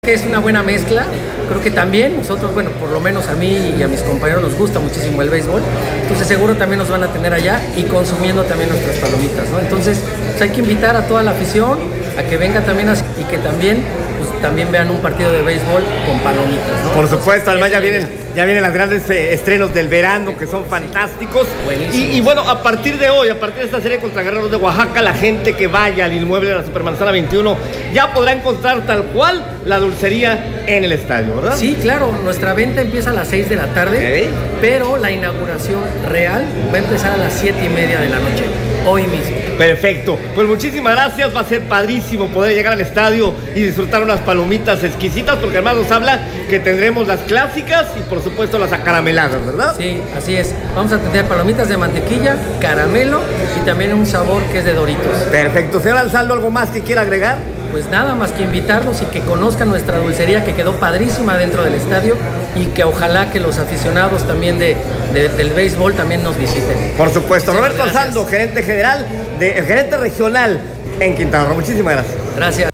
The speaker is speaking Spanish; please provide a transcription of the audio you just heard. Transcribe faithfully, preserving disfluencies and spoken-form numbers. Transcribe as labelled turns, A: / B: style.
A: Que es una buena mezcla, creo que también nosotros, bueno, por lo menos a mí y a mis compañeros nos gusta muchísimo el béisbol, entonces seguro también nos van a tener allá y consumiendo también nuestras palomitas, ¿no? Entonces pues hay que invitar a toda la afición a que venga también a, y que también, pues, también vean un partido de béisbol con palomitas, ¿no?
B: Por supuesto, además ya vienen, ya vienen los grandes eh, estrenos del verano que son fantásticos. Y, y bueno, a partir de hoy, a partir de esta serie contra Guerreros de Oaxaca, la gente que vaya al inmueble de la Supermanzana veintiuno ya podrá encontrar tal cual la dulcería en el estadio, ¿verdad?
A: Sí, claro, nuestra venta empieza a las seis de la tarde,
B: okay,
A: pero la inauguración real va a empezar a las siete y media de la noche, hoy mismo.
B: Perfecto, pues muchísimas gracias, va a ser padrísimo poder llegar al estadio y disfrutar unas palomitas exquisitas, porque además nos habla que tendremos las clásicas y por supuesto las acarameladas, ¿verdad?
A: Sí, así es, vamos a tener palomitas de mantequilla, caramelo y también un sabor que es de Doritos.
B: Perfecto, señor Ansaldo, ¿algo más que quiera agregar?
A: Pues nada más que invitarlos y que conozcan nuestra dulcería que quedó padrísima dentro del estadio y que ojalá que los aficionados también de, de, del béisbol también nos visiten.
B: Por supuesto. Roberto Ansaldo, gerente general, de, gerente regional en Quintana Roo. Muchísimas gracias.
A: Gracias.